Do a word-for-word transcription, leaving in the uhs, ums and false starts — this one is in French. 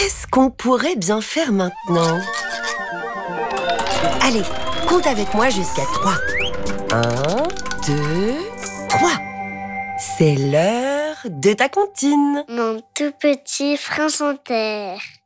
Qu'est-ce qu'on pourrait bien faire maintenant? Allez, compte avec moi jusqu'à trois. Un, deux, trois. C'est l'heure de ta comptine. Mon tout petit prince en terre.